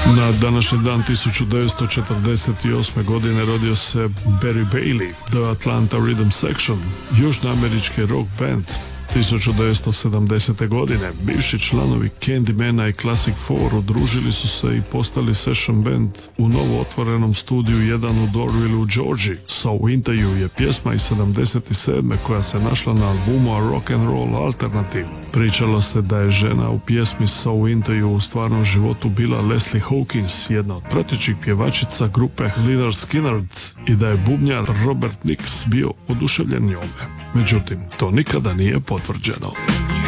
Na današnji dan 1948. godine rodio se Barry Bailey, The Atlanta Rhythm Section, južnoamerički rock band. 1970. godine bivši članovi Candymana i Classic Four udružili su se i postali session band u novo otvorenom studiju 1 u Dorville u Georgiji. So Into You je pjesma iz 77. koja se našla na albumu A Rock and Roll Alternative. Pričalo se da je žena u pjesmi So Into You u stvarnom životu bila Leslie Hawkins, jedna od pratećih pjevačica grupe Lynyrd Skynyrd, i da je bubnjar Robert Nix bio oduševljen njome. Međutim, to nikada nije potvrđeno.